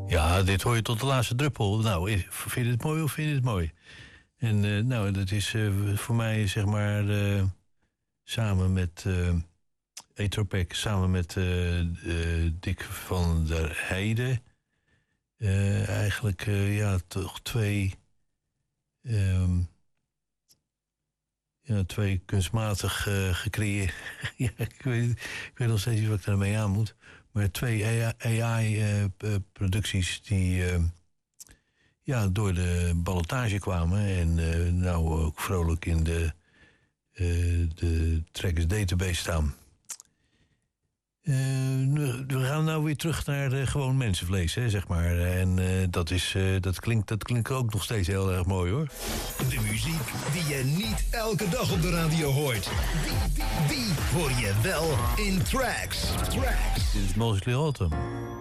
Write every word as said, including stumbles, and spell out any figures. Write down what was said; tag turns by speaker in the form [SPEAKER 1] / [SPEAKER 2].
[SPEAKER 1] Ja, dit hoor je tot de laatste druppel. Nou, vind je het mooi of vind je het mooi? En uh, nou, dat is uh, voor mij, zeg maar, uh, samen met uh, Etropec, samen met uh, uh, Dick van der Heijden. Uh, eigenlijk, uh, ja, toch twee... Um, ja, twee kunstmatig uh, gecreëerd... ja, ik weet, ik weet nog steeds niet wat ik daarmee aan moet. Maar twee A I-producties uh, die... Uh, Ja, door de ballotage kwamen en uh, nou ook vrolijk in de, uh, de Trackers Database staan. Uh, we gaan nou weer terug naar uh, gewoon mensenvlees, hè, zeg maar. En uh, dat, is, uh, dat, klinkt, dat klinkt ook nog steeds heel erg mooi, hoor.
[SPEAKER 2] De muziek die je niet elke dag op de radio hoort. Die, die, die hoor je wel in Tracks. Tracks.
[SPEAKER 1] Dit is Mostly Autumn.